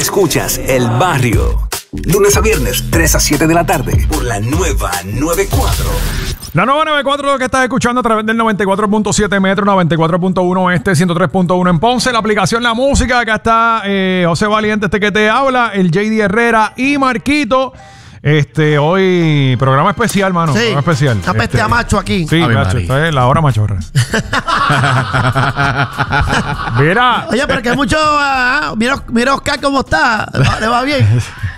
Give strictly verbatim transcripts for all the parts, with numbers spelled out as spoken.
Escuchas El Barrio. Lunes a viernes, tres a siete de la tarde, por la nueva noventa y cuatro. La nueva noventa y cuatro, lo que estás escuchando a través del noventa y cuatro punto siete Metro, noventa y cuatro punto uno Este, ciento tres punto uno en Ponce. La aplicación La Música. Acá está eh, José Valiente, este que te habla, el J D Herrera y Marquito. Este, hoy, programa especial, mano. Sí, programa especial. una peste este, a macho aquí. Sí, macho, esta es la hora machorra. Mira. Oye, pero que mucho. Uh, mira, mira Oscar cómo está. ¿Le va, le va bien?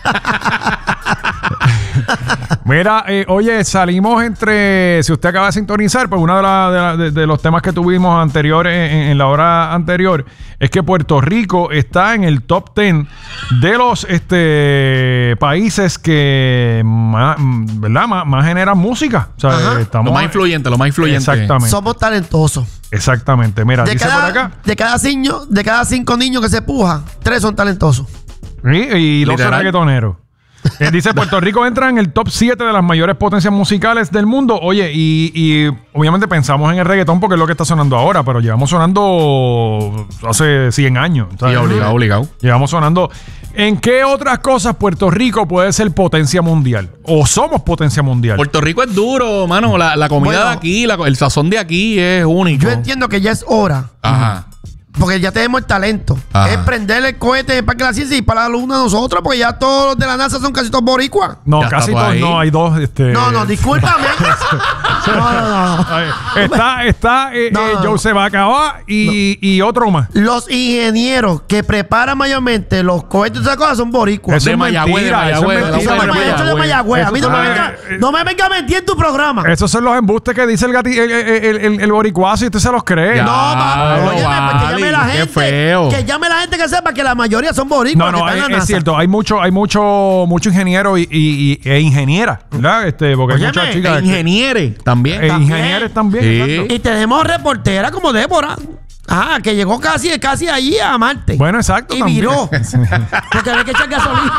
Mira, eh, oye, salimos entre, si usted acaba de sintonizar, pues uno de, la, de, la, de, de los temas que tuvimos anteriores en, en la hora anterior es que Puerto Rico está en el top diez de los este, países que más, ¿verdad? más, más generan música. O sea, estamos, lo más influyente, lo más influyente. Exactamente. Somos talentosos. Exactamente. Mira, de dice cada, por acá. De cada, ciño, de cada cinco niños que se pujan, tres son talentosos. Sí, y dos son Literal. reggaetoneros. Eh, dice, Puerto Rico entra en el top siete de las mayores potencias musicales del mundo. Oye, y, y obviamente pensamos en el reggaetón porque es lo que está sonando ahora, pero llevamos sonando hace cien años. Sí, ¿sabes? obligado, obligado. Llevamos sonando. ¿En qué otras cosas Puerto Rico puede ser potencia mundial? ¿O somos potencia mundial? Puerto Rico es duro, mano. La, la comida Bueno, de aquí, la- el sazón de aquí es único. Yo entiendo que ya es hora. Ajá. Porque ya tenemos el talento. Ajá. Es prender el cohete para que la ciencia y para la luna nosotros, porque ya todos los de la NASA son casi todos boricuas. No, Ya casi está por todos ahí. no. Hay dos. Este, No, no, discúlpame. no, no, no. Ay, Está, está eh, No, eh, no, no. Joseph Acabá y, y otro más. Los ingenieros que preparan mayormente los cohetes y esas cosas son boricuas. Eso De es Mayagüez, mentira, de eso es Mayagüez, de la mentira. Eso Mayagüez. me- eso de Mayagüez. A mí no me, Eso- venga, no me venga a mentir en tu programa. Esos son los embustes que dice el, gati, el, el, el, el, el boricuazo y usted se los cree. Ya. No, va, no óyeme, pues que llame la vale, qué gente. feo. Que llame la gente que sepa que la mayoría son boricuas. No, no, que están es, en la es NASA. cierto. Hay mucho, hay mucho, mucho ingeniero y, y, y- e ingeniera, ¿verdad? Este, porque hay Óyeme, muchas chicas. E ingeniere también. E también. ingenieros también. Sí. exacto. Y tenemos reportera como Débora. Ah, que llegó casi, casi allí a Marte. Bueno, exacto. Y también. viró. Porque había que echar gasolina.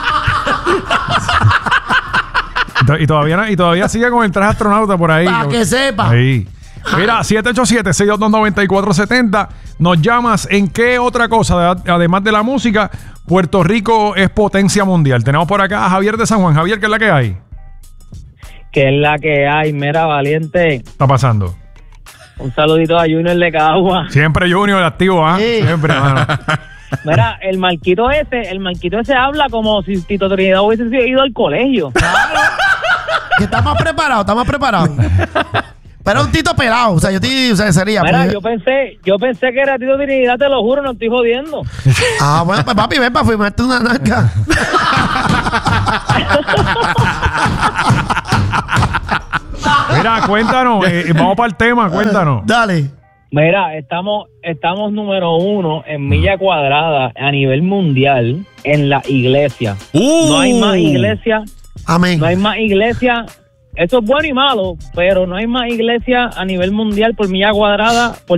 Y todavía, y todavía sigue con el traje astronauta por ahí. Para que sepa. Ahí. Mira, siete ocho siete, seis dos dos, nueve cuatro siete cero. Nos llamas en qué otra cosa, de- además de la música, Puerto Rico es potencia mundial. Tenemos por acá a Javier de San Juan. Javier, ¿qué es la que hay? Que es la que hay, mira, Valiente. Está pasando. Un saludito a Junior de Cagua. Siempre Junior activo, ¿ah? Sí. Siempre, mano. Mira, el Marquito ese, el Marquito ese habla como si Tito Trinidad hubiese ido al colegio. Que está más preparado, está más preparado. Pero un tito pelado. O sea, yo estoy, o sea, sería. Mira, pues- yo pensé, yo pensé que era Tito Trinidad, te lo juro, no estoy jodiendo. Ah, bueno, pues papi, ven para firmarte una narca. Mira, cuéntanos. eh, vamos para el tema, cuéntanos. Dale. Mira, estamos, estamos número uno en milla cuadrada a nivel mundial en la iglesia. Uh. No hay más iglesia, Amén. no hay más iglesia. Eso es bueno y malo, pero no hay más iglesia a nivel mundial por milla cuadrada. Por